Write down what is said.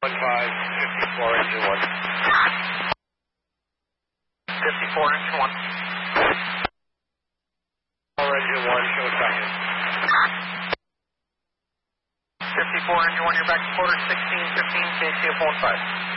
54 engine 1. 54 engine 1. Engine 1, show second. 54 engine 1, you're back to quarter 16, 15, KCF 15.